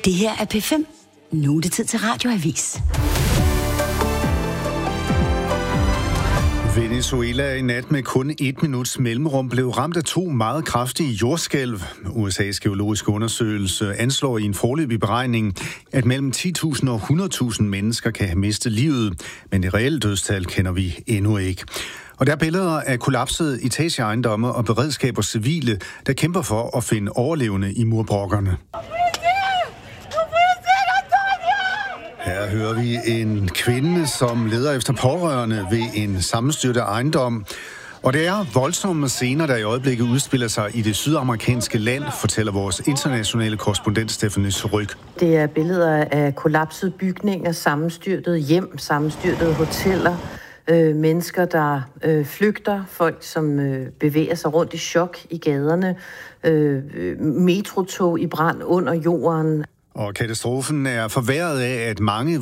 Det her er P5. Nu er det tid til Radioavis. Venezuela i nat med kun 1 minuts mellemrum blev ramt af 2 meget kraftige jordskælv. USA's geologiske undersøgelse anslår i en foreløbig beregning, at mellem 10.000 og 100.000 mennesker kan have mistet livet, men det reelle dødstal kender vi endnu ikke. Og der er billeder af kollapsede etageejendomme og beredskab og civile, der kæmper for at finde overlevende i murbrokkerne. Her hører vi en kvinde, som leder efter pårørende ved en sammenstyrtet ejendom. Og det er voldsomme scener, der i øjeblikket udspiller sig i det sydamerikanske land, fortæller vores internationale korrespondent Stephanie Surrugue. Det er billeder af kollapsede bygninger, sammenstyrtede hjem, sammenstyrtede hoteller, mennesker, der flygter, folk, som bevæger sig rundt i chok i gaderne, metrotog i brand under jorden. Og katastrofen er forværret af, at mange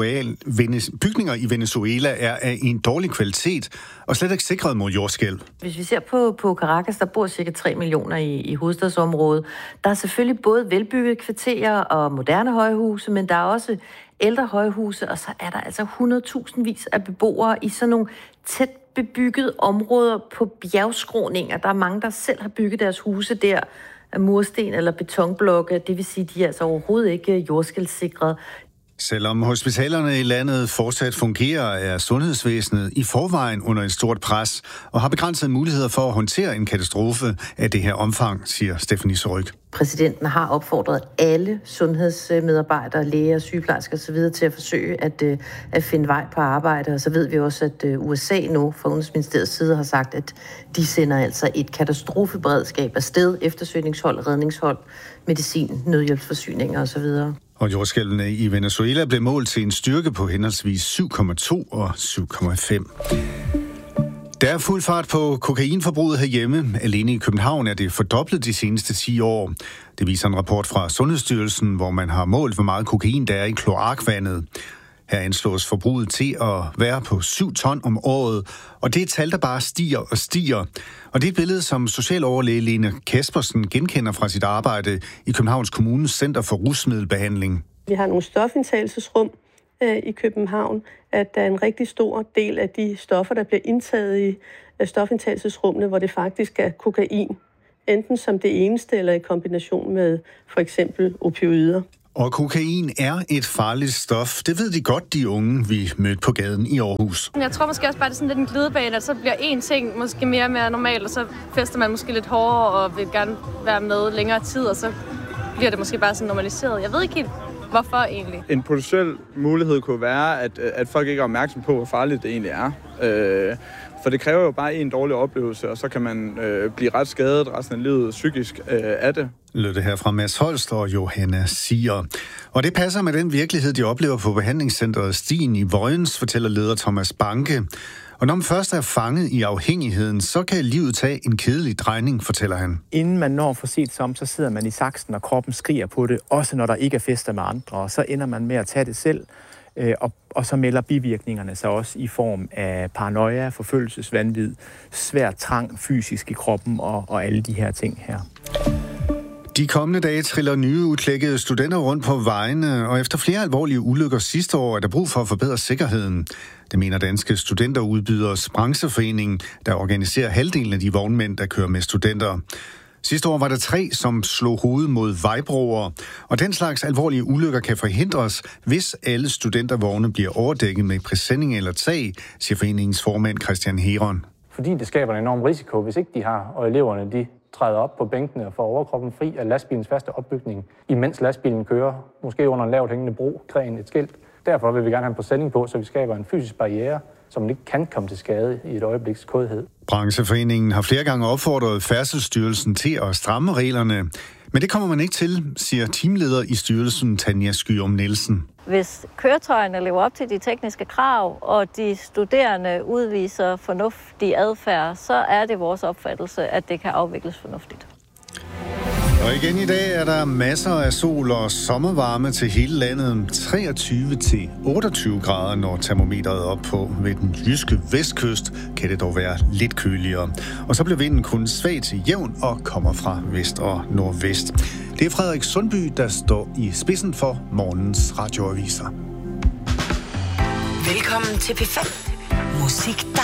bygninger i Venezuela er af en dårlig kvalitet og slet ikke sikret mod jordskælv. Hvis vi ser på Caracas, der bor cirka 3 millioner i hovedstadsområdet. Der er selvfølgelig både velbyggede kvarterer og moderne højhuse, men der er også ældre højhuse, og så er der altså 100.000 vis af beboere i sådan nogle tæt bebyggede områder på bjergskråninger. Der er mange, der selv har bygget deres huse der af mursten eller betonblokke. Det vil sige, at de er altså overhovedet ikke jordskælvsikret. Selvom hospitalerne i landet fortsat fungerer, er sundhedsvæsenet i forvejen under et stort pres og har begrænsede muligheder for at håndtere en katastrofe af det her omfang, siger Stephanie Surrugue. Præsidenten har opfordret alle sundhedsmedarbejdere, læger, sygeplejersker osv. til at forsøge at finde vej på arbejde. Og så ved vi også, at USA nu fra Udenrigsministeriets side har sagt, at de sender altså et katastrofeberedskab afsted, eftersøgningshold, redningshold, medicin, nødhjælpsforsyninger osv. Og jordskælvene i Venezuela blev målt til en styrke på henholdsvis 7,2 og 7,5. Der er fuld fart på kokainforbruget herhjemme. Alene i København er det fordoblet de seneste 10 år. Det viser en rapport fra Sundhedsstyrelsen, hvor man har målt, hvor meget kokain der er i kloakvandet. Her anslås forbruget til at være på 7 ton om året, og det er et tal, der bare stiger og stiger. Og det er et billede, som socialoverlæge Lene Kaspersen genkender fra sit arbejde i Københavns Kommunes Center for Rusmiddelbehandling. Vi har nogle stofindtagelsesrum i København, at der er en rigtig stor del af de stoffer, der bliver indtaget i stofindtagelsesrummene, hvor det faktisk er kokain, enten som det eneste eller i kombination med for eksempel opioider. Og kokain er et farligt stof. Det ved de godt, de unge, vi mødte på gaden i Aarhus. Jeg tror måske også bare, det er sådan lidt en glidebane, at så bliver én ting måske mere og mere normalt, og så fester man måske lidt hårdere og vil gerne være med længere tid, og så bliver det måske bare sådan normaliseret. Jeg ved ikke helt, hvorfor egentlig. En potentiel mulighed kunne være, at folk ikke er opmærksom på, hvor farligt det egentlig er. For det kræver jo bare en dårlig oplevelse, og så kan man blive ret skadet resten af livet psykisk af det. Lød det her fra Mads Holst og Johanna Siger. Og det passer med den virkelighed, de oplever på behandlingscentret Stien i Vojens, fortæller leder Thomas Banke. Og når man først er fanget i afhængigheden, så kan livet tage en kedelig drejning, fortæller han. Inden man når for set som, så sidder man i saksen, og kroppen skriger på det, også når der ikke er fester med andre. Og så ender man med at tage det selv, og så melder bivirkningerne sig også i form af paranoia, forfølgelsesvanvid, svær trang fysisk i kroppen og alle de her ting her. De kommende dage triller nye udklækkede studenter rundt på vejene, og efter flere alvorlige ulykker sidste år er der brug for at forbedre sikkerheden. Det mener Danske Studenterudbyders brancheforening, der organiserer halvdelen af de vognmænd, der kører med studenter. Sidste år var der 3, som slog hovedet mod vejbroer, og den slags alvorlige ulykker kan forhindres, hvis alle studentervogne bliver overdækket med præsending eller tag, siger foreningens formand Christian Heron. Fordi det skaber en enorm risiko, hvis ikke de har, og eleverne de træder op på bænkene og får overkroppen fri af lastbilens faste opbygning, imens lastbilen kører, måske under en lavt hængende bro, kræn et skilt. Derfor vil vi gerne have en præsending på, så vi skaber en fysisk barriere, som ikke kan komme til skade i et øjebliks kodhed. Brancheforeningen har flere gange opfordret Færdselsstyrelsen til at stramme reglerne, men det kommer man ikke til, siger teamleder i styrelsen Tanja Skyum Nielsen. Hvis køretøjerne lever op til de tekniske krav, og de studerende udviser fornuftig adfærd, så er det vores opfattelse, at det kan afvikles fornuftigt. Og igen i dag er der masser af sol og sommervarme til hele landet. 23-28 grader, når termometeret er op på. Ved den jyske vestkyst kan det dog være lidt køligere. Og så bliver vinden kun svag til jævn og kommer fra vest og nordvest. Det er Frederik Sundby, der står i spidsen for morgens radioaviser. Velkommen til P5. Musik,